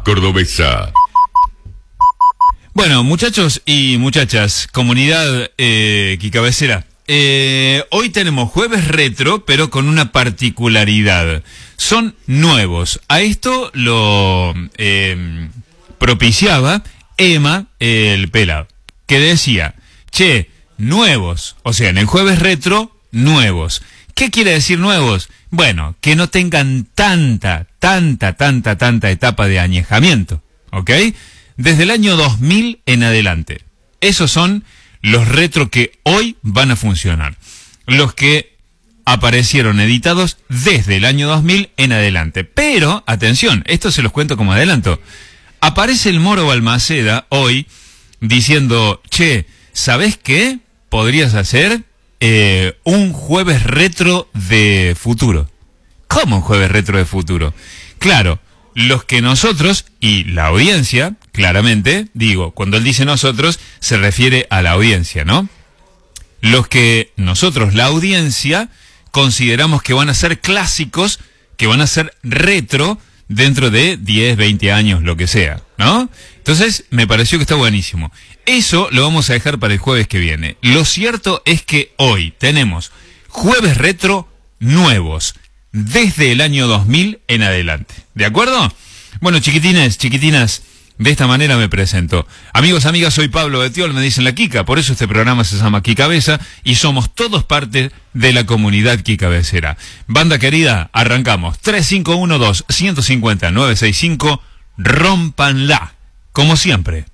cordobesa. Bueno, muchachos y muchachas, comunidad quicabecera, hoy tenemos jueves retro, pero con una particularidad. Son nuevos. A esto lo propiciaba Emma el pelado, que decía, che, nuevos, o sea, en el jueves retro, nuevos. ¿Qué quiere decir nuevos? Bueno, que no tengan tanta etapa de añejamiento, ¿ok? Desde el año 2000 en adelante. Esos son los retro que hoy van a funcionar. Los que aparecieron editados desde el año 2000 en adelante. Pero, atención, esto se los cuento como adelanto. Aparece el Moro Balmaceda hoy diciendo, che, ¿sabés qué? Podrías hacer un jueves retro de futuro. ¿Cómo un jueves retro de futuro? Claro, los que nosotros y la audiencia, claramente, digo, cuando él dice nosotros, se refiere a la audiencia, ¿no? Los que nosotros, la audiencia, consideramos que van a ser clásicos, que van a ser retro dentro de 10, 20 años, lo que sea, ¿no? Entonces, me pareció que está buenísimo. Eso lo vamos a dejar para el jueves que viene. Lo cierto es que hoy tenemos jueves retro nuevos, desde el año 2000 en adelante. ¿De acuerdo? Bueno, chiquitines, chiquitinas, de esta manera me presento. Amigos, amigas, soy Pablo Betiol, me dicen la Kika, por eso este programa se llama Quicabeza y somos todos parte de la comunidad quicabecera. Banda querida, arrancamos. 3512-150-965, rómpanla, como siempre.